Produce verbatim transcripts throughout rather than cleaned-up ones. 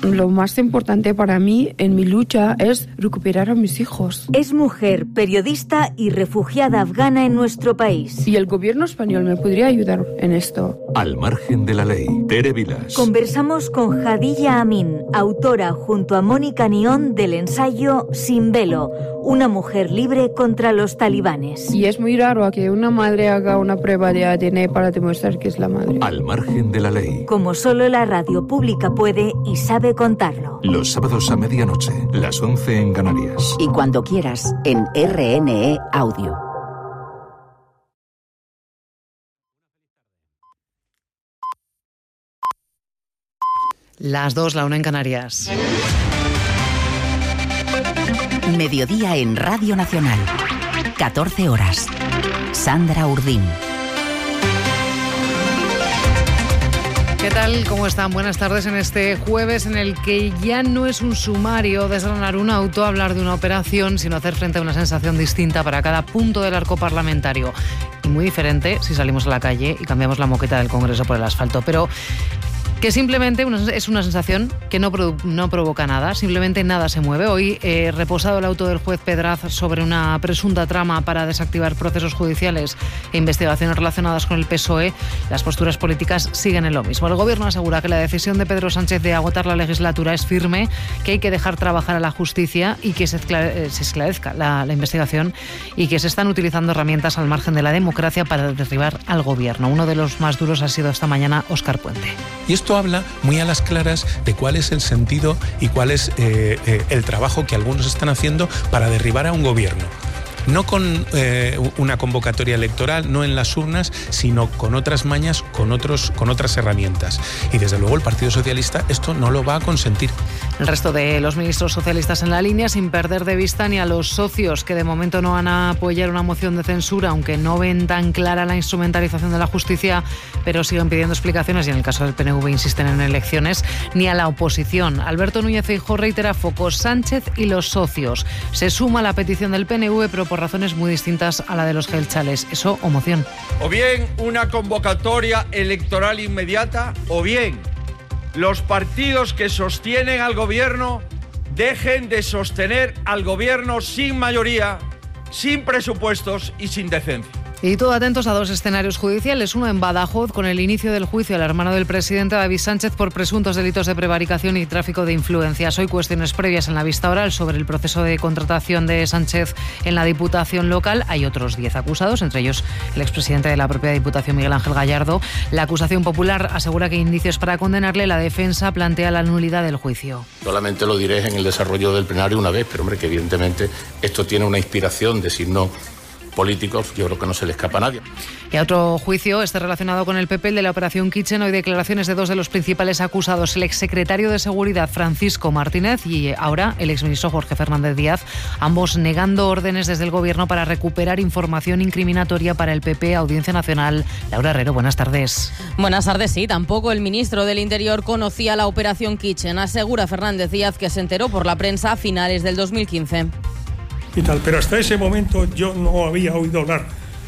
Lo más importante para mí en mi lucha es recuperar a mis hijos. Es mujer, periodista y refugiada afgana en nuestro país. Y el gobierno español me podría ayudar en esto. Al margen de la ley, Tere Vilas. Conversamos con Hadilla Amin, autora junto a Mónica Nión del ensayo Sin velo, una mujer libre contra los talibanes. Y es muy raro que una madre haga una prueba de A D N para demostrar que es la madre. Al margen de la ley. Como solo la radio pública puede y sabe contarlo. Los sábados a medianoche, las once en Canarias. Y cuando quieras, en R N E Audio. Las dos, la una en Canarias. Mediodía en Radio Nacional. catorce horas. Sandra Urdín. ¿Qué tal? ¿Cómo están? Buenas tardes en este jueves en el que ya no es un sumario desgranar un auto, hablar de una operación, sino hacer frente a una sensación distinta para cada punto del arco parlamentario. Y muy diferente si salimos a la calle y cambiamos la moqueta del Congreso por el asfalto. Pero que simplemente una, es una sensación que no, produ, no provoca nada, simplemente nada se mueve. Hoy, eh, reposado el auto del juez Pedraz sobre una presunta trama para desactivar procesos judiciales e investigaciones relacionadas con el P S O E, las posturas políticas siguen en lo mismo. El Gobierno asegura que la decisión de Pedro Sánchez de agotar la legislatura es firme, que hay que dejar trabajar a la justicia y que se, esclare, se esclarezca la, la investigación y que se están utilizando herramientas al margen de la democracia para derribar al Gobierno. Uno de los más duros ha sido esta mañana Óscar Puente. Y esto habla muy a las claras de cuál es el sentido y cuál es eh, eh, el trabajo que algunos están haciendo para derribar a un gobierno. No con eh, una convocatoria electoral, no en las urnas, sino con otras mañas, con, otros, con otras herramientas. Y desde luego el Partido Socialista esto no lo va a consentir. El resto de los ministros socialistas en la línea, sin perder de vista ni a los socios que de momento no van a apoyar una moción de censura, aunque no ven tan clara la instrumentalización de la justicia, pero siguen pidiendo explicaciones y en el caso del P N V insisten en elecciones, ni a la oposición. Alberto Núñez Feijóo reitera focos Sánchez y los socios. Se suma a la petición del P N V, pero por razones muy distintas a la de los gelchales. Eso o moción. O bien una convocatoria electoral inmediata, o bien los partidos que sostienen al gobierno dejen de sostener al gobierno sin mayoría, sin presupuestos y sin decencia. Y todo atentos a dos escenarios judiciales, uno en Badajoz con el inicio del juicio al hermano del presidente David Sánchez por presuntos delitos de prevaricación y tráfico de influencias. Hoy cuestiones previas en la vista oral sobre el proceso de contratación de Sánchez en la Diputación local. Hay otros diez acusados, entre ellos el expresidente de la propia Diputación, Miguel Ángel Gallardo. La acusación popular asegura que hay indicios para condenarle. La defensa plantea la nulidad del juicio. Solamente lo diré en el desarrollo del plenario una vez, pero hombre, que evidentemente esto tiene una inspiración de signo políticos, yo creo que no se le escapa a nadie. Y a otro juicio, este relacionado con el P P, el de la Operación Kitchen. Hoy declaraciones de dos de los principales acusados, el exsecretario de Seguridad Francisco Martínez y ahora el exministro Jorge Fernández Díaz, ambos negando órdenes desde el Gobierno para recuperar información incriminatoria para el P P. Audiencia Nacional. Laura Herrero, buenas tardes. Buenas tardes, sí. Tampoco el ministro del Interior conocía la Operación Kitchen. Asegura Fernández Díaz que se enteró por la prensa a finales del dos mil quince. Y tal, pero hasta ese momento yo no había oído hablar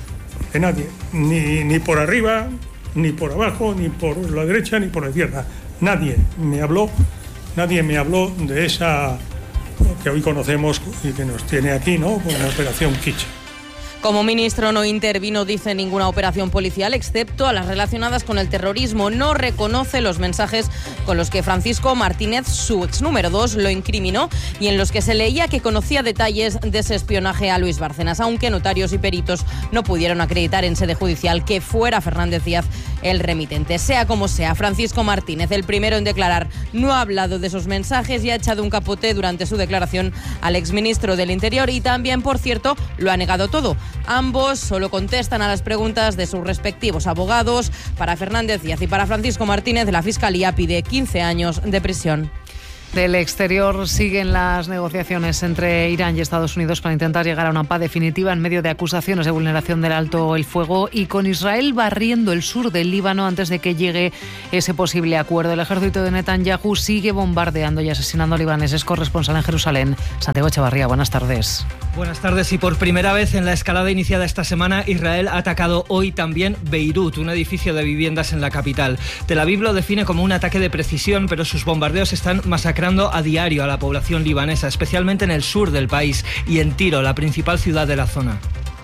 de nadie, ni, ni por arriba, ni por abajo, ni por la derecha, ni por la izquierda. Nadie me habló, nadie me habló de esa que hoy conocemos y que nos tiene aquí, ¿no? Con la Operación Kitchen. Como ministro no intervino, dice, ninguna operación policial, excepto a las relacionadas con el terrorismo. No reconoce los mensajes con los que Francisco Martínez, su ex número dos, lo incriminó y en los que se leía que conocía detalles de ese espionaje a Luis Bárcenas, aunque notarios y peritos no pudieron acreditar en sede judicial que fuera Fernández Díaz el remitente. Sea como sea, Francisco Martínez, el primero en declarar, no ha hablado de esos mensajes y ha echado un capote durante su declaración al exministro del Interior y también, por cierto, lo ha negado todo. Ambos solo contestan a las preguntas de sus respectivos abogados. Para Fernández Díaz y para Francisco Martínez, la Fiscalía pide quince años de prisión. Del exterior siguen las negociaciones entre Irán y Estados Unidos para intentar llegar a una paz definitiva en medio de acusaciones de vulneración del alto el fuego y con Israel barriendo el sur del Líbano antes de que llegue ese posible acuerdo. El ejército de Netanyahu sigue bombardeando y asesinando libaneses. Corresponsal en Jerusalén, Santiago Echevarría, buenas tardes. Buenas tardes. Y por primera vez en la escalada iniciada esta semana, Israel ha atacado hoy también Beirut, un edificio de viviendas en la capital. Tel Aviv lo define como un ataque de precisión, pero sus bombardeos están masacrando a diario a la población libanesa, especialmente en el sur del país y en Tiro, la principal ciudad de la zona.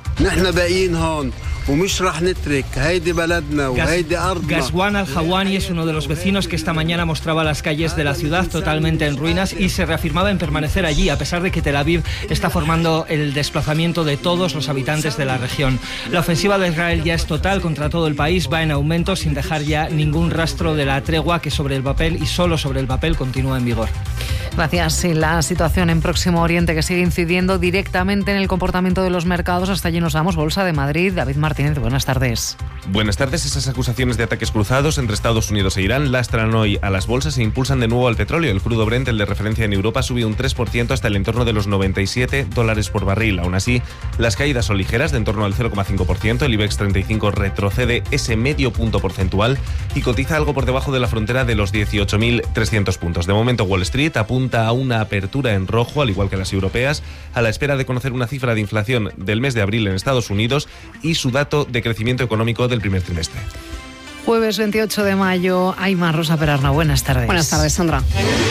Ghazwan al-Hawani es uno de los vecinos que esta mañana mostraba las calles de la ciudad totalmente en ruinas y se reafirmaba en permanecer allí, a pesar de que Tel Aviv está formando el desplazamiento de todos los habitantes de la región. La ofensiva de Israel ya es total contra todo el país, va en aumento sin dejar ya ningún rastro de la tregua que sobre el papel y solo sobre el papel continúa en vigor. Gracias. Sí, la situación en Próximo Oriente que sigue incidiendo directamente en el comportamiento de los mercados. Hasta allí nos vamos. Bolsa de Madrid. David Martínez, buenas tardes. Buenas tardes. Esas acusaciones de ataques cruzados entre Estados Unidos e Irán lastran hoy a las bolsas e impulsan de nuevo al petróleo. El crudo Brent, el de referencia en Europa, subió un tres por ciento hasta el entorno de los noventa y siete dólares por barril. Aún así, las caídas son ligeras, de en torno al cero coma cinco por ciento. El IBEX treinta y cinco retrocede ese medio punto porcentual y cotiza algo por debajo de la frontera de los dieciocho mil trescientos puntos. De momento, Wall Street apunta a una apertura en rojo, al igual que las europeas, a la espera de conocer una cifra de inflación del mes de abril en Estados Unidos y su dato de crecimiento económico del primer trimestre. Jueves veintiocho de mayo, Aymar Rosa Perarna, buenas tardes. Buenas tardes, Sandra.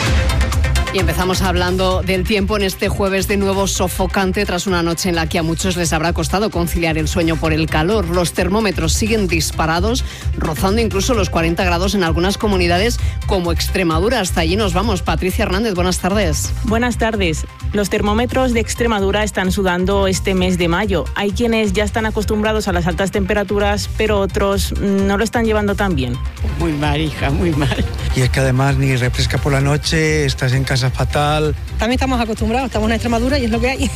Y empezamos hablando del tiempo en este jueves de nuevo sofocante tras una noche en la que a muchos les habrá costado conciliar el sueño por el calor. Los termómetros siguen disparados, rozando incluso los cuarenta grados en algunas comunidades como Extremadura. Hasta allí nos vamos. Patricia Hernández, buenas tardes. Buenas tardes. Los termómetros de Extremadura están sudando este mes de mayo. Hay quienes ya están acostumbrados a las altas temperaturas, pero otros no lo están llevando tan bien. Muy mal, hija, muy mal. Y es que además ni refresca por la noche, estás en casa fatal. También estamos acostumbrados, estamos en Extremadura y es lo que hay.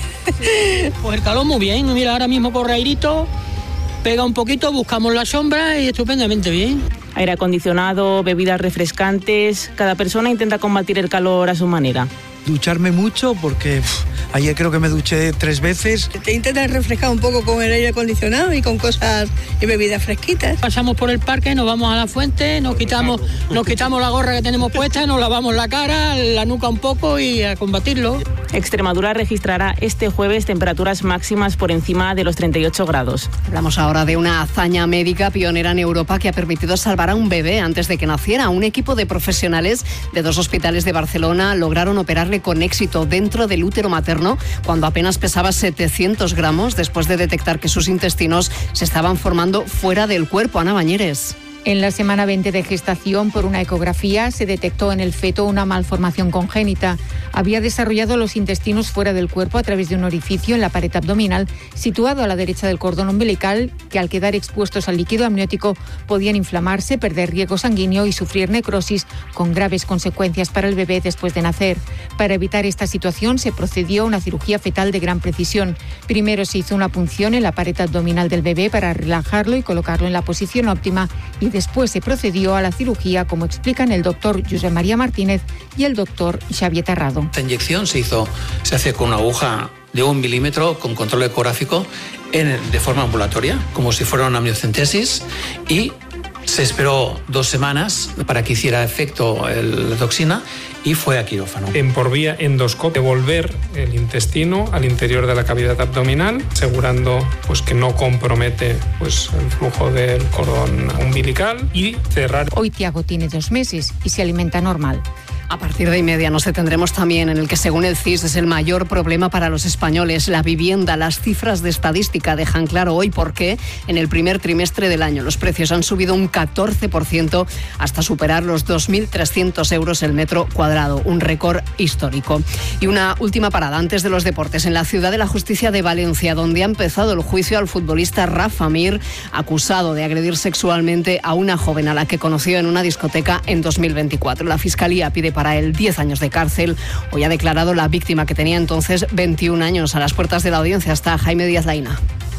Pues el calor muy bien, mira, ahora mismo por airito, pega un poquito, buscamos la sombra y estupendamente bien. Aire acondicionado, bebidas refrescantes, cada persona intenta combatir el calor a su manera. Ducharme mucho porque pff, ayer creo que me duché tres veces. Te intentas refrescar un poco con el aire acondicionado y con cosas y bebidas fresquitas. Pasamos por el parque, nos vamos a la fuente, nos quitamos, nos quitamos la gorra que tenemos puesta, nos lavamos la cara, la nuca un poco y a combatirlo. Extremadura registrará este jueves temperaturas máximas por encima de los treinta y ocho grados. Hablamos ahora de una hazaña médica pionera en Europa que ha permitido salvar a un bebé antes de que naciera. Un equipo de profesionales de dos hospitales de Barcelona lograron operarle con éxito dentro del útero materno cuando apenas pesaba setecientos gramos después de detectar que sus intestinos se estaban formando fuera del cuerpo. Ana Bañeres. En la semana veinte de gestación, por una ecografía, se detectó en el feto una malformación congénita. Había desarrollado los intestinos fuera del cuerpo a través de un orificio en la pared abdominal situado a la derecha del cordón umbilical, que al quedar expuestos al líquido amniótico podían inflamarse, perder riego sanguíneo y sufrir necrosis con graves consecuencias para el bebé después de nacer. Para evitar esta situación se procedió a una cirugía fetal de gran precisión. Primero se hizo una punción en la pared abdominal del bebé para relajarlo y colocarlo en la posición óptima y después se procedió a la cirugía, como explican el doctor Josep María Martínez y el doctor Xavier Terrado. Esta inyección se hizo, se hace con una aguja de un milímetro con control ecográfico en, de forma ambulatoria, como si fuera una amniocentesis, y se esperó dos semanas para que hiciera efecto el, la toxina y fue a quirófano. En por vía endoscópica, devolver el intestino al interior de la cavidad abdominal, asegurando pues, que no compromete pues, el flujo del cordón umbilical y cerrar. Hoy Tiago tiene dos meses y se alimenta normal. A partir de y media nos detendremos también en el que, según el C I S, es el mayor problema para los españoles, la vivienda. Las cifras de estadística dejan claro hoy por qué en el primer trimestre del año los precios han subido un catorce por ciento hasta superar los dos mil trescientos euros el metro cuadrado, un récord histórico. Y una última parada antes de los deportes, en la Ciudad de la Justicia de Valencia, donde ha empezado el juicio al futbolista Rafa Mir, acusado de agredir sexualmente a una joven a la que conoció en una discoteca en dos mil veinticuatro. La Fiscalía pide para él diez años de cárcel. Hoy ha declarado la víctima, que tenía entonces veintiún años. A las puertas de la audiencia está Jaime Díaz Laína.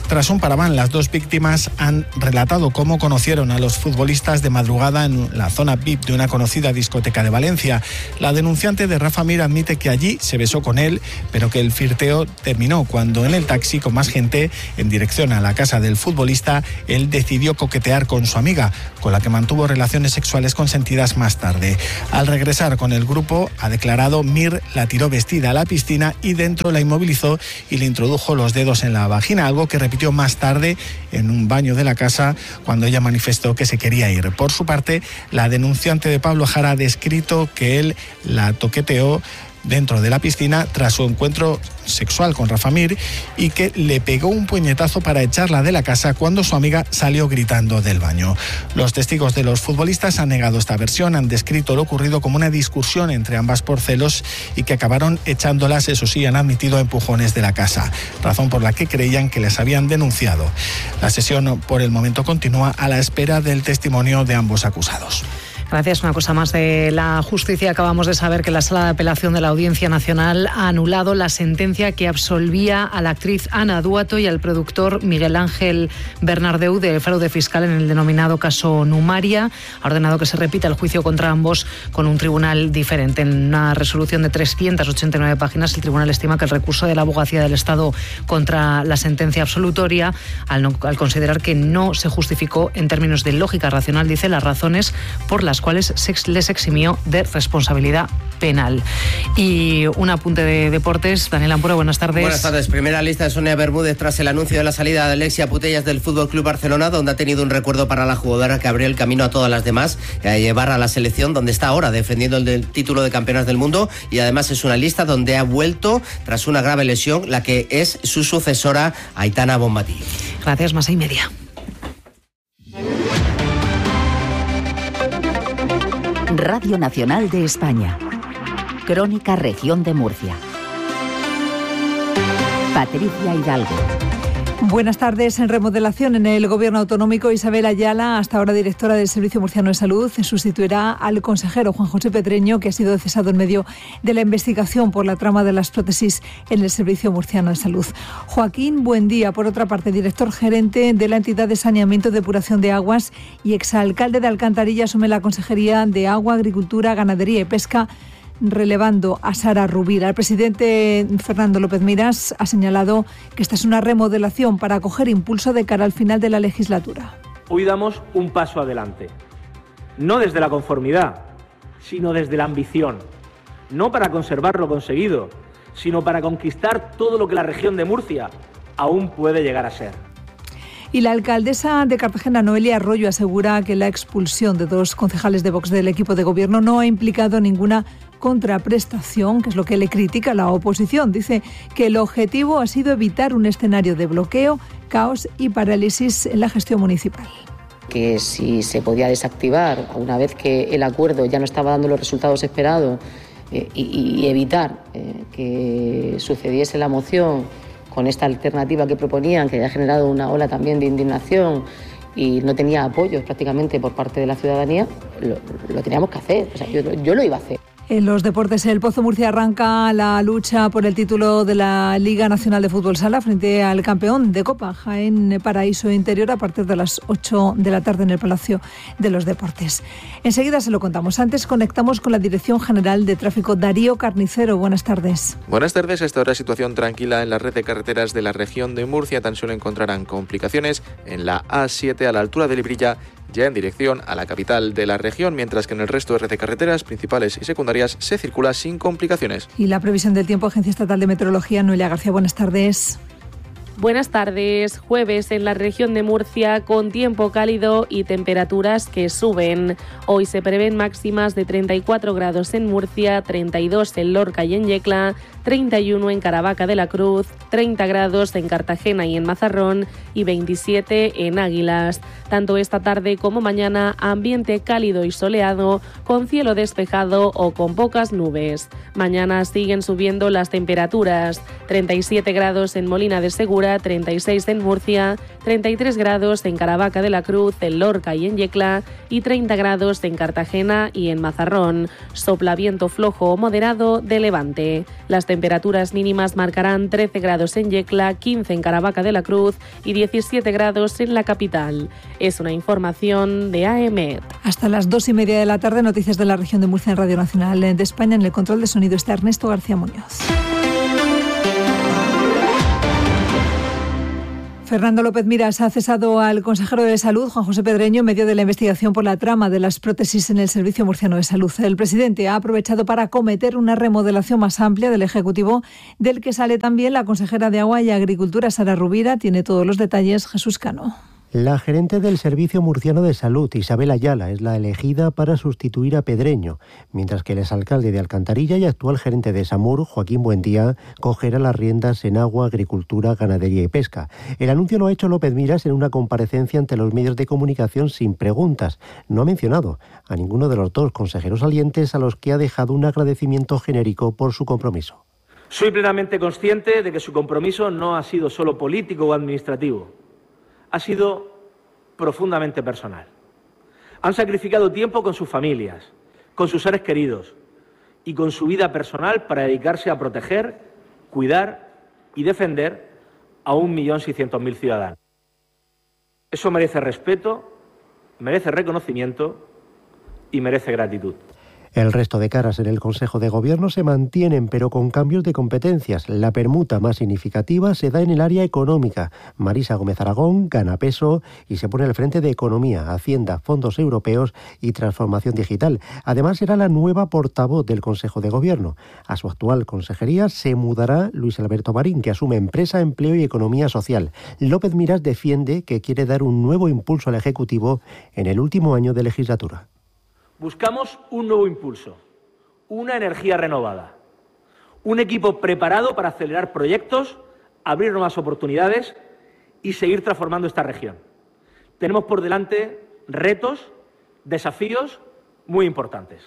tras un paraván. Las dos víctimas han relatado cómo conocieron a los futbolistas de madrugada en la zona V I P de una conocida discoteca de Valencia. La denunciante de Rafa Mir admite que allí se besó con él, pero que el flirteo terminó cuando en el taxi con más gente en dirección a la casa del futbolista, él decidió coquetear con su amiga, con la que mantuvo relaciones sexuales consentidas más tarde. Al regresar con el grupo, ha declarado, Mir la tiró vestida a la piscina y dentro la inmovilizó y le introdujo los dedos en la vagina, algo que repitió más tarde en un baño de la casa cuando ella manifestó que se quería ir. Por su parte, la denunciante de Pablo Jara ha descrito que él la toqueteó dentro de la piscina tras su encuentro sexual con Rafa Mir y que le pegó un puñetazo para echarla de la casa cuando su amiga salió gritando del baño. Los testigos de los futbolistas han negado esta versión, han descrito lo ocurrido como una discusión entre ambas por celos y que acabaron echándolas, eso sí, han admitido empujones de la casa, razón por la que creían que les habían denunciado. La sesión por el momento continúa a la espera del testimonio de ambos acusados. Gracias. Una cosa más de la justicia. Acabamos de saber que la Sala de Apelación de la Audiencia Nacional ha anulado la sentencia que absolvía a la actriz Ana Duato y al productor Miguel Ángel Bernardeu del fraude fiscal en el denominado caso Numaria. Ha ordenado que se repita el juicio contra ambos con un tribunal diferente. En una resolución de trescientas ochenta y nueve páginas, el tribunal estima que el recurso de la Abogacía del Estado contra la sentencia absolutoria, al, no, al considerar que no se justificó en términos de lógica racional, dice, las razones por las cuales se les eximió de responsabilidad penal. Y un apunte de deportes. Daniel Ampura, buenas tardes. Buenas tardes. Primera lista de Sonia Bermúdez tras el anuncio de la salida de Alexia Putellas del F C Barcelona, donde ha tenido un recuerdo para la jugadora que abrió el camino a todas las demás, a llevar a la selección donde está ahora defendiendo el del título de campeonas del mundo, y además es una lista donde ha vuelto tras una grave lesión la que es su sucesora, Aitana Bonmatí. Gracias, más y media. Radio Nacional de España. Crónica Región de Murcia. Patricia Hidalgo. Buenas tardes. En remodelación en el Gobierno autonómico, Isabel Ayala, hasta ahora directora del Servicio Murciano de Salud, sustituirá al consejero Juan José Pedreño, que ha sido cesado en medio de la investigación por la trama de las prótesis en el Servicio Murciano de Salud. Joaquín Buendía, por otra parte, director gerente de la entidad de saneamiento y depuración de aguas y exalcalde de Alcantarilla, asume la Consejería de Agua, Agricultura, Ganadería y Pesca, relevando a Sara Rubira. El presidente Fernando López Miras ha señalado que esta es una remodelación para coger impulso de cara al final de la legislatura. Hoy damos un paso adelante, no desde la conformidad, sino desde la ambición, no para conservar lo conseguido, sino para conquistar todo lo que la región de Murcia aún puede llegar a ser. Y la alcaldesa de Cartagena, Noelia Arroyo, asegura que la expulsión de dos concejales de Vox del equipo de gobierno no ha implicado ninguna contraprestación, que es lo que le critica la oposición. Dice que el objetivo ha sido evitar un escenario de bloqueo, caos y parálisis en la gestión municipal. Que si se podía desactivar una vez que el acuerdo ya no estaba dando los resultados esperados eh, y, y evitar eh, que sucediese la moción con esta alternativa que proponían, que había generado una ola también de indignación y no tenía apoyos prácticamente por parte de la ciudadanía, lo, lo teníamos que hacer. O sea, yo, yo lo iba a hacer. En los deportes, el Pozo Murcia arranca la lucha por el título de la Liga Nacional de Fútbol Sala frente al campeón de Copa, Jaén Paraíso Interior, a partir de las ocho de la tarde en el Palacio de los Deportes. Enseguida se lo contamos. Antes conectamos con la Dirección General de Tráfico. Darío Carnicero, buenas tardes. Buenas tardes. Hasta ahora situación tranquila en la red de carreteras de la región de Murcia. Tan solo encontrarán complicaciones en la A siete a la altura de Librilla, ya en dirección a la capital de la región, mientras que en el resto de red de carreteras principales y secundarias se circula sin complicaciones. Y la previsión del tiempo, Agencia Estatal de Meteorología, Noelia García, buenas tardes. Buenas tardes. Jueves en la región de Murcia con tiempo cálido y temperaturas que suben. Hoy se prevén máximas de treinta y cuatro grados en Murcia, treinta y dos en Lorca y en Yecla, treinta y uno en Caravaca de la Cruz, treinta grados en Cartagena y en Mazarrón y veintisiete en Águilas. Tanto esta tarde como mañana, ambiente cálido y soleado, con cielo despejado o con pocas nubes. Mañana siguen subiendo las temperaturas, treinta y siete grados en Molina de Segura, Extremadura, treinta y seis en Murcia, treinta y tres grados en Caravaca de la Cruz, en Lorca y en Yecla y treinta grados en Cartagena y en Mazarrón. Sopla viento flojo o moderado de levante. Las temperaturas mínimas marcarán trece grados en Yecla, quince en Caravaca de la Cruz y diecisiete grados en la capital. Es una información de A E M E T. Hasta las dos y media de la tarde, noticias de la región de Murcia en Radio Nacional de España. En el control de sonido está Ernesto García Muñoz. Fernando López Miras ha cesado al consejero de Salud, Juan José Pedreño, en medio de la investigación por la trama de las prótesis en el Servicio Murciano de Salud. El presidente ha aprovechado para acometer una remodelación más amplia del Ejecutivo, del que sale también la consejera de Agua y Agricultura, Sara Rubira. Tiene todos los detalles Jesús Cano. La gerente del Servicio Murciano de Salud, Isabel Ayala, es la elegida para sustituir a Pedreño, mientras que el exalcalde de Alcantarilla y actual gerente de SAMUR, Joaquín Buendía, cogerá las riendas en agua, agricultura, ganadería y pesca. El anuncio lo ha hecho López Miras en una comparecencia ante los medios de comunicación sin preguntas. No ha mencionado a ninguno de los dos consejeros salientes, a los que ha dejado un agradecimiento genérico por su compromiso. Soy plenamente consciente de que su compromiso no ha sido solo político o administrativo. Ha sido profundamente personal. Han sacrificado tiempo con sus familias, con sus seres queridos y con su vida personal para dedicarse a proteger, cuidar y defender a un millón seiscientos mil ciudadanos. Eso merece respeto, merece reconocimiento y merece gratitud. El resto de caras en el Consejo de Gobierno se mantienen, pero con cambios de competencias. La permuta más significativa se da en el área económica. Marisa Gómez Aragón gana peso y se pone al frente de Economía, Hacienda, Fondos Europeos y Transformación Digital. Además, será la nueva portavoz del Consejo de Gobierno. A su actual consejería se mudará Luis Alberto Marín, que asume Empresa, Empleo y Economía Social. López Miras defiende que quiere dar un nuevo impulso al Ejecutivo en el último año de legislatura. Buscamos un nuevo impulso, una energía renovada, un equipo preparado para acelerar proyectos, abrir nuevas oportunidades y seguir transformando esta región. Tenemos por delante retos, desafíos muy importantes,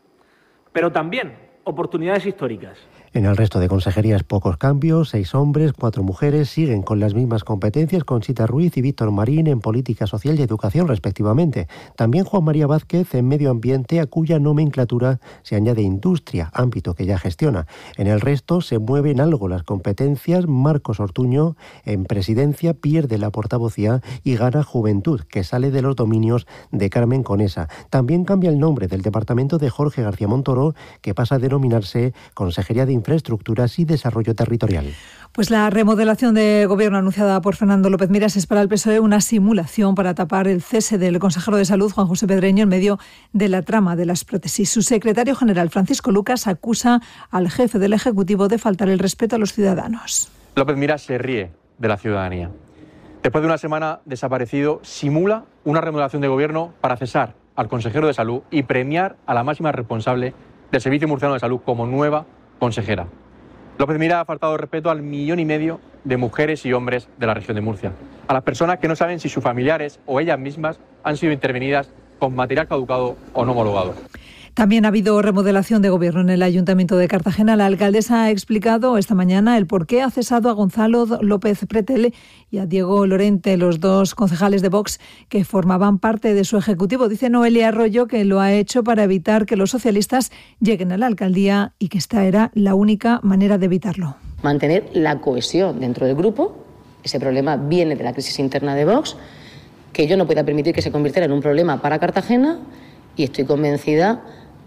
pero también oportunidades históricas. En el resto de consejerías pocos cambios, seis hombres, cuatro mujeres, siguen con las mismas competencias Conchita Ruiz y Víctor Marín en Política Social y Educación respectivamente. También Juan María Vázquez en Medio Ambiente, a cuya nomenclatura se añade Industria, ámbito que ya gestiona. En el resto se mueven algo las competencias. Marcos Ortuño en Presidencia pierde la portavocía y gana Juventud, que sale de los dominios de Carmen Conesa. También cambia el nombre del departamento de Jorge García Montoro, que pasa a denominarse Consejería de Infraestructuras y Desarrollo Territorial. Pues la remodelación de gobierno anunciada por Fernando López Miras es para el P S O E una simulación para tapar el cese del consejero de Salud, Juan José Pedreño, en medio de la trama de las prótesis. Su secretario general, Francisco Lucas, acusa al jefe del Ejecutivo de faltar el respeto a los ciudadanos. López Miras se ríe de la ciudadanía. Después de una semana desaparecido, simula una remodelación de gobierno para cesar al consejero de Salud y premiar a la máxima responsable del Servicio Murciano de Salud como nueva consejera. López Miras ha faltado respeto al millón y medio de mujeres y hombres de la región de Murcia, a las personas que no saben si sus familiares o ellas mismas han sido intervenidas con material caducado o no homologado. También ha habido remodelación de gobierno en el Ayuntamiento de Cartagena. La alcaldesa ha explicado esta mañana el por qué ha cesado a Gonzalo López Pretel y a Diego Lorente, los dos concejales de Vox que formaban parte de su ejecutivo. Dice Noelia Arroyo que lo ha hecho para evitar que los socialistas lleguen a la alcaldía y que esta era la única manera de evitarlo. Mantener la cohesión dentro del grupo. Ese problema viene de la crisis interna de Vox, que yo no pueda permitir que se convirtiera en un problema para Cartagena, y estoy convencida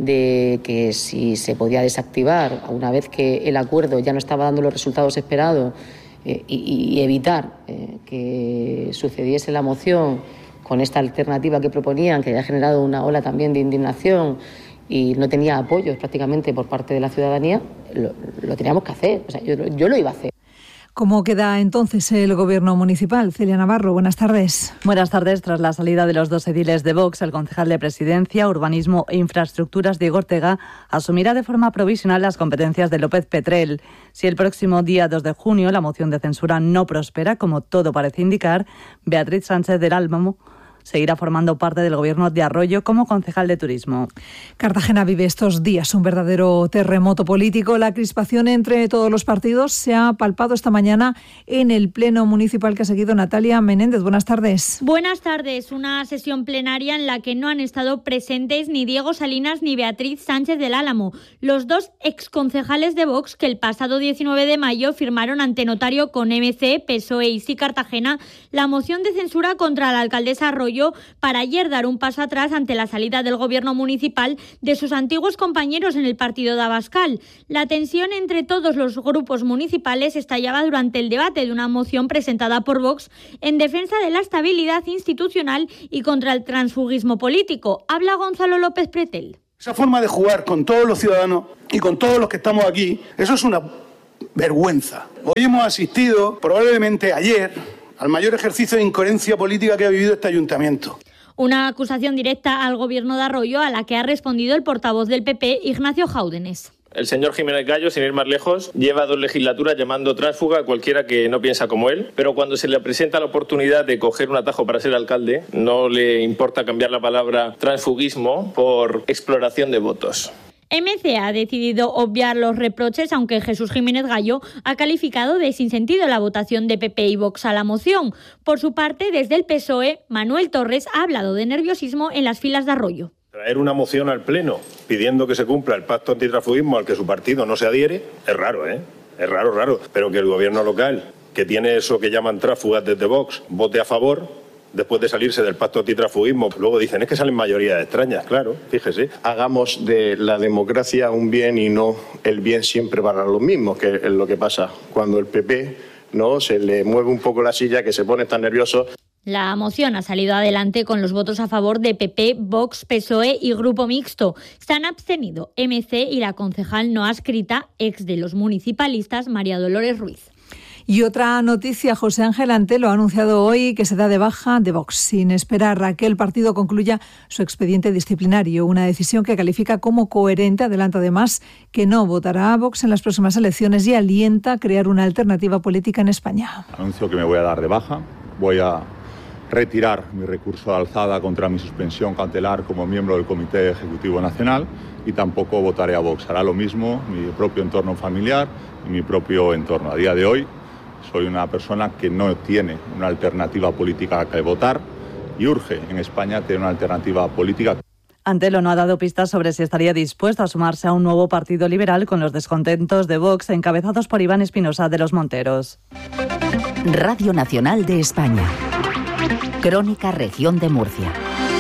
de que si se podía desactivar una vez que el acuerdo ya no estaba dando los resultados esperados eh, y, y evitar eh, que sucediese la moción con esta alternativa que proponían, que había generado una ola también de indignación y no tenía apoyos prácticamente por parte de la ciudadanía, lo, lo teníamos que hacer. O sea, yo, yo lo iba a hacer. ¿Cómo queda entonces el gobierno municipal? Celia Navarro, buenas tardes. Buenas tardes. Tras la salida de los dos ediles de Vox, el concejal de Presidencia, Urbanismo e Infraestructuras, Diego Ortega, asumirá de forma provisional las competencias de López Pretel. Si el próximo día dos de junio la moción de censura no prospera, como todo parece indicar, Beatriz Sánchez del Álamo seguirá formando parte del gobierno de Arroyo como concejal de turismo. Cartagena vive estos días un verdadero terremoto político. La crispación entre todos los partidos se ha palpado esta mañana en el pleno municipal que ha seguido Natalia Menéndez. Buenas tardes. Buenas tardes. Una sesión plenaria en la que no han estado presentes ni Diego Salinas ni Beatriz Sánchez del Álamo, los dos exconcejales de Vox que el pasado diecinueve de mayo firmaron ante notario con M C, P S O E y Sí Cartagena la moción de censura contra la alcaldesa Arroyo para ayer dar un paso atrás ante la salida del gobierno municipal de sus antiguos compañeros en el partido de Abascal. La tensión entre todos los grupos municipales estallaba durante el debate de una moción presentada por Vox en defensa de la estabilidad institucional y contra el transfugismo político. Habla Gonzalo López Pretel. Esa forma de jugar con todos los ciudadanos y con todos los que estamos aquí, eso es una vergüenza. Hoy hemos asistido, probablemente ayer, al mayor ejercicio de incoherencia política que ha vivido este ayuntamiento. Una acusación directa al gobierno de Arroyo a la que ha respondido el portavoz del P P, Ignacio Jáudenes. El señor Jiménez Gallo, sin ir más lejos, lleva dos legislaturas llamando tránsfuga a cualquiera que no piensa como él, pero cuando se le presenta la oportunidad de coger un atajo para ser alcalde, no le importa cambiar la palabra transfugismo por exploración de votos. M C ha decidido obviar los reproches, aunque Jesús Jiménez Gallo ha calificado de sinsentido la votación de P P y Vox a la moción. Por su parte, desde el P S O E, Manuel Torres ha hablado de nerviosismo en las filas de Arroyo. Traer una moción al Pleno pidiendo que se cumpla el pacto antitransfugismo al que su partido no se adhiere es raro, ¿eh? Es raro, raro. Pero que el gobierno local, que tiene eso que llaman tránsfugas desde Vox, vote a favor después de salirse del pacto antitransfugismo. Luego dicen, es que salen mayorías extrañas, claro, fíjese. Hagamos de la democracia un bien y no el bien siempre para los mismos, que es lo que pasa cuando el P P no se le mueve un poco la silla, que se pone tan nervioso. La moción ha salido adelante con los votos a favor de P P, Vox, P S O E y Grupo Mixto. Se han abstenido M C y la concejal no adscrita, ex de los municipalistas, María Dolores Ruiz. Y otra noticia, José Ángel Antelo ha anunciado hoy que se da de baja de Vox, sin esperar a que el partido concluya su expediente disciplinario, una decisión que califica como coherente. Adelanta además que no votará a Vox en las próximas elecciones y alienta a crear una alternativa política en España. Anuncio que me voy a dar de baja, voy a retirar mi recurso de alzada contra mi suspensión cautelar como miembro del Comité Ejecutivo Nacional y tampoco votaré a Vox. Hará lo mismo mi propio entorno familiar y mi propio entorno. A día de hoy soy una persona que no tiene una alternativa política que votar y urge en España tener una alternativa política. Antelo no ha dado pistas sobre si estaría dispuesto a sumarse a un nuevo partido liberal con los descontentos de Vox encabezados por Iván Espinosa de los Monteros. Radio Nacional de España. Crónica Región de Murcia.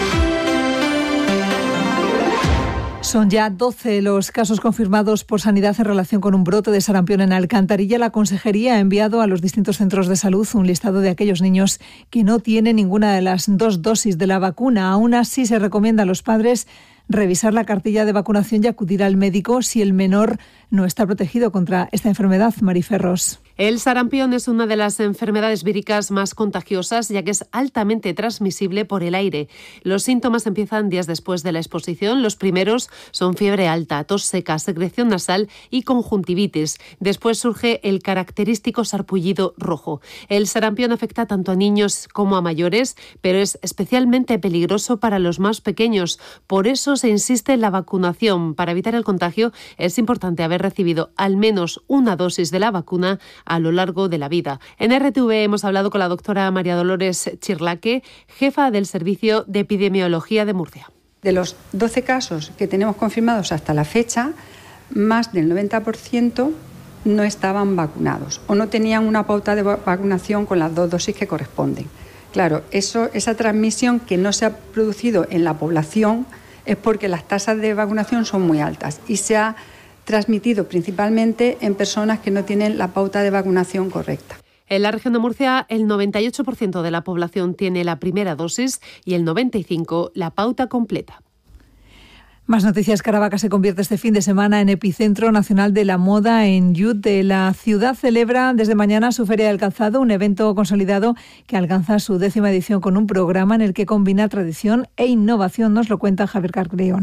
Son ya doce los casos confirmados por Sanidad en relación con un brote de sarampión en Alcantarilla. La Consejería ha enviado a los distintos centros de salud un listado de aquellos niños que no tienen ninguna de las dos dosis de la vacuna. Aún así, se recomienda a los padres revisar la cartilla de vacunación y acudir al médico si el menor no está protegido contra esta enfermedad. Mariferros. El sarampión es una de las enfermedades víricas más contagiosas, ya que es altamente transmisible por el aire. Los síntomas empiezan días después de la exposición. Los primeros son fiebre alta, tos seca, secreción nasal y conjuntivitis. Después surge el característico sarpullido rojo. El sarampión afecta tanto a niños como a mayores, pero es especialmente peligroso para los más pequeños. Por eso se insiste en la vacunación. Para evitar el contagio es importante haber recibido al menos una dosis de la vacuna a lo largo de la vida. En R T V hemos hablado con la doctora María Dolores Chirlaque, jefa del Servicio de Epidemiología de Murcia. De los doce casos que tenemos confirmados hasta la fecha, más del noventa por ciento no estaban vacunados o no tenían una pauta de vacunación con las dos dosis que corresponden. Claro, eso, esa transmisión que no se ha producido en la población es porque las tasas de vacunación son muy altas y se ha transmitido principalmente en personas que no tienen la pauta de vacunación correcta. En la región de Murcia, el noventa y ocho por ciento de la población tiene la primera dosis y el noventa y cinco por ciento la pauta completa. Más noticias. Caravaca se convierte este fin de semana en epicentro nacional de la moda en Yute. La ciudad celebra desde mañana su Feria del Calzado, un evento consolidado que alcanza su décima edición con un programa en el que combina tradición e innovación. Nos lo cuenta Javier Carcleón.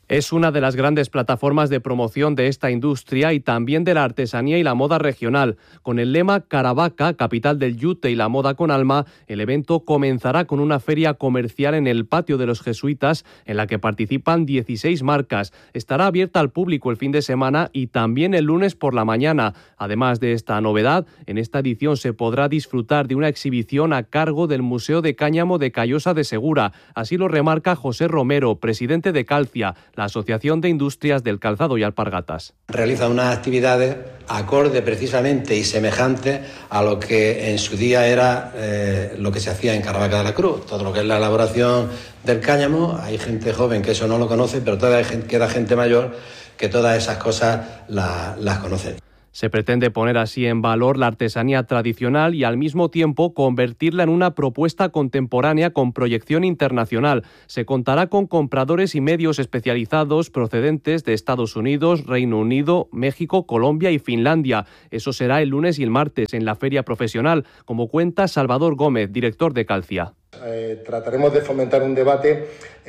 Es una de las grandes plataformas de promoción de esta industria y también de la artesanía y la moda regional. Con el lema Caravaca, capital del yute y la moda con alma, el evento comenzará con una feria comercial en el patio de los jesuitas, en la que participan dieciséis marcas. Estará abierta al público el fin de semana y también el lunes por la mañana. Además de esta novedad, en esta edición se podrá disfrutar de una exhibición a cargo del Museo de Cáñamo de Callosa de Segura. Así lo remarca José Romero, presidente de Calcia, la Asociación de Industrias del Calzado y Alpargatas. Realiza unas actividades acorde precisamente y semejantes a lo que en su día era eh, lo que se hacía en Caravaca de la Cruz, todo lo que es la elaboración del cáñamo. Hay gente joven que eso no lo conoce, pero todavía queda gente mayor que todas esas cosas la, las conocen. Se pretende poner así en valor la artesanía tradicional y al mismo tiempo convertirla en una propuesta contemporánea con proyección internacional. Se contará con compradores y medios especializados procedentes de Estados Unidos, Reino Unido, México, Colombia y Finlandia. Eso será el lunes y el martes en la feria profesional, como cuenta Salvador Gómez, director de Calcia. Eh, trataremos de fomentar un debate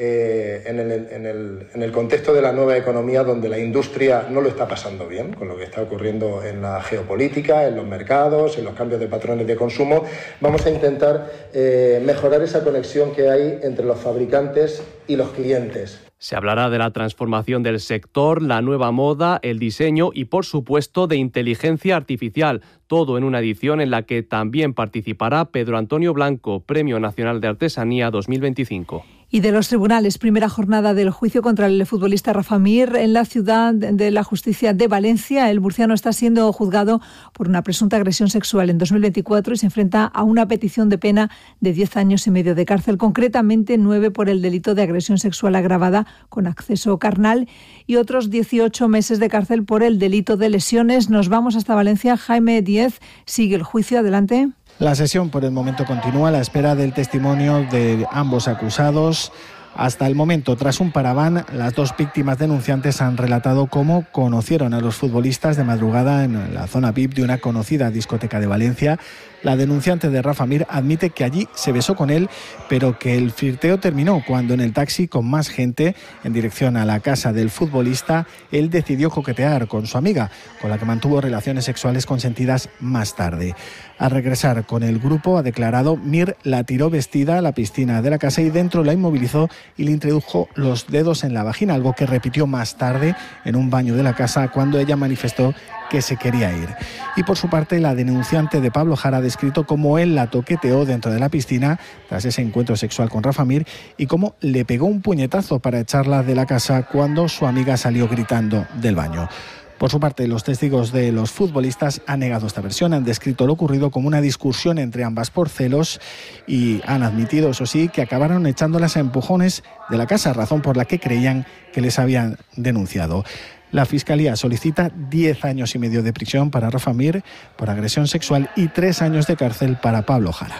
eh, en, el, en, el, en el contexto de la nueva economía, donde la industria no lo está pasando bien con lo que está ocurriendo en la geopolítica, en los mercados, en los cambios de patrones de consumo. Vamos a intentar eh, mejorar esa conexión que hay entre los fabricantes y los clientes. Se hablará de la transformación del sector, la nueva moda, el diseño y, por supuesto, de inteligencia artificial. Todo en una edición en la que también participará Pedro Antonio Blanco, Premio Nacional de Artesanía dos mil veinticinco. Y de los tribunales, primera jornada del juicio contra el futbolista Rafa Mir en la Ciudad de la Justicia de Valencia. El murciano está siendo juzgado por una presunta agresión sexual en dos mil veinticuatro y se enfrenta a una petición de pena de diez años y medio de cárcel, concretamente nueve por el delito de agresión sexual agravada con acceso carnal y otros dieciocho meses de cárcel por el delito de lesiones. Nos vamos hasta Valencia. Jaime Díez sigue el juicio. Adelante. La sesión por el momento continúa a la espera del testimonio de ambos acusados. Hasta el momento, tras un paraván, las dos víctimas denunciantes han relatado cómo conocieron a los futbolistas de madrugada en la zona V I P de una conocida discoteca de Valencia. La denunciante de Rafa Mir admite que allí se besó con él, pero que el flirteo terminó cuando en el taxi con más gente en dirección a la casa del futbolista, él decidió coquetear con su amiga, con la que mantuvo relaciones sexuales consentidas más tarde. Al regresar con el grupo, ha declarado, Mir la tiró vestida a la piscina de la casa y dentro la inmovilizó y le introdujo los dedos en la vagina, algo que repitió más tarde en un baño de la casa cuando ella manifestó que se quería ir. Y por su parte, la denunciante de Pablo Jara ha descrito cómo él la toqueteó dentro de la piscina tras ese encuentro sexual con Rafa Mir y cómo le pegó un puñetazo para echarla de la casa cuando su amiga salió gritando del baño. Por su parte, los testigos de los futbolistas han negado esta versión, han descrito lo ocurrido como una discusión entre ambas por celos y han admitido, eso sí, que acabaron echándolas a empujones de la casa, razón por la que creían que les habían denunciado. La Fiscalía solicita diez años y medio de prisión para Rafa Mir por agresión sexual y tres años de cárcel para Pablo Jara.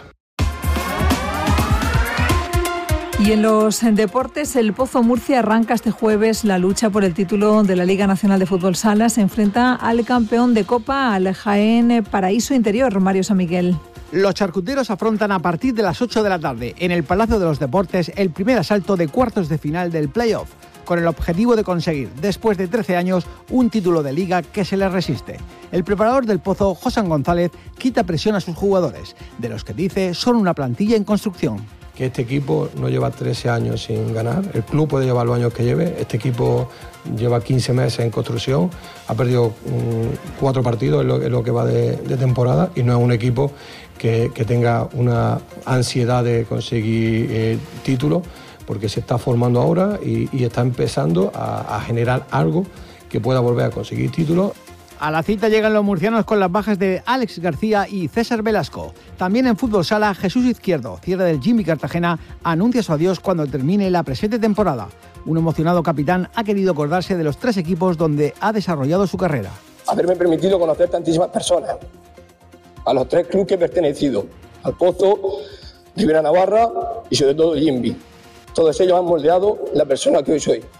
Y en los deportes, el Pozo Murcia arranca este jueves la lucha por el título de la Liga Nacional de Fútbol Sala. Se enfrenta al campeón de Copa, al Jaén Paraíso Interior, Mario San Miguel. Los charcuteros afrontan a partir de las ocho de la tarde en el Palacio de los Deportes el primer asalto de cuartos de final del play-off, con el objetivo de conseguir, después de trece años, un título de liga que se les resiste. El preparador del Pozo, José González, quita presión a sus jugadores, de los que dice son una plantilla en construcción. Que este equipo no lleva trece años sin ganar, el club puede llevar los años que lleve, este equipo lleva quince meses en construcción, ha perdido um, cuatro partidos en lo, en lo que va de, de temporada y no es un equipo que, que tenga una ansiedad de conseguir eh, títulos, porque se está formando ahora y, y está empezando a, a generar algo que pueda volver a conseguir títulos. A la cita llegan los murcianos con las bajas de Alex García y César Velasco. También en fútbol sala, Jesús Izquierdo, cierre del Jimmy Cartagena, anuncia su adiós cuando termine la presente temporada. Un emocionado capitán ha querido acordarse de los tres equipos donde ha desarrollado su carrera. Haberme permitido conocer tantísimas personas, a los tres clubes que he pertenecido, al Pozo, Ribera Navarra y sobre todo Jimmy. Todos ellos han moldeado la persona que hoy soy.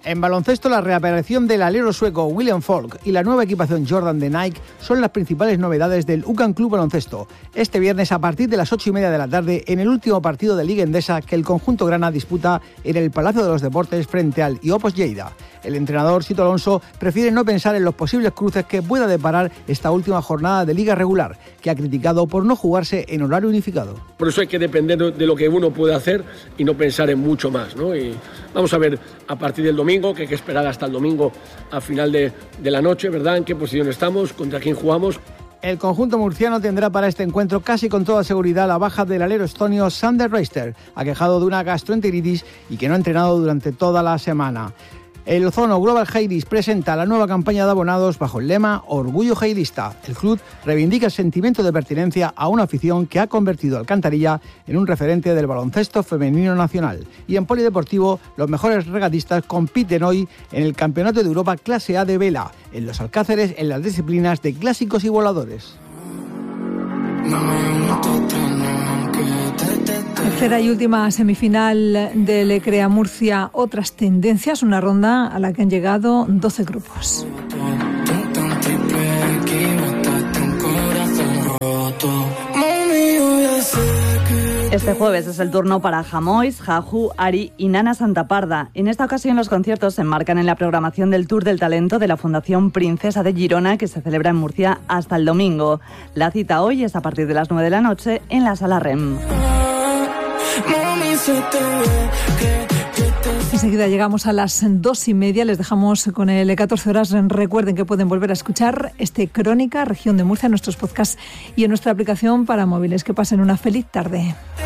En baloncesto, la reaparición del alero sueco William Falk y la nueva equipación Jordan de Nike son las principales novedades del U C A M Club Baloncesto. Este viernes, a partir de las ocho y media de la tarde, en el último partido de Liga Endesa que el conjunto grana disputa en el Palacio de los Deportes frente al I O P O S Lleida. El entrenador Sito Alonso prefiere no pensar en los posibles cruces que pueda deparar esta última jornada de liga regular, que ha criticado por no jugarse en horario unificado. Por eso hay que depender de lo que uno puede hacer y no pensar en mucho más, ¿no? Y vamos a ver a partir del domingo, que hay que esperar hasta el domingo a final de, de la noche, ¿verdad? En qué posición estamos, contra quién jugamos. El conjunto murciano tendrá para este encuentro casi con toda seguridad la baja del alero estonio Sander Reister, aquejado de una gastroenteritis y que no ha entrenado durante toda la semana. El Ozono Global Heiris presenta la nueva campaña de abonados bajo el lema Orgullo Heirista. El club reivindica el sentimiento de pertenencia a una afición que ha convertido a Alcantarilla en un referente del baloncesto femenino nacional. Y en polideportivo, los mejores regatistas compiten hoy en el Campeonato de Europa Clase A de vela, en los Alcáceres en las disciplinas de clásicos y voladores. Tercera y última semifinal del Ecrea Murcia, otras tendencias, una ronda a la que han llegado doce grupos. Este jueves es el turno para Jamois, Jaju, Ari y Nana Santaparda. En esta ocasión los conciertos se enmarcan en la programación del Tour del Talento de la Fundación Princesa de Girona, que se celebra en Murcia hasta el domingo. La cita hoy es a partir de las nueve de la noche en la Sala Rem. Enseguida llegamos a las dos y media, les dejamos con el catorce horas. Recuerden que pueden volver a escuchar este Crónica Región de Murcia en nuestros podcasts y en nuestra aplicación para móviles. Que pasen una feliz tarde.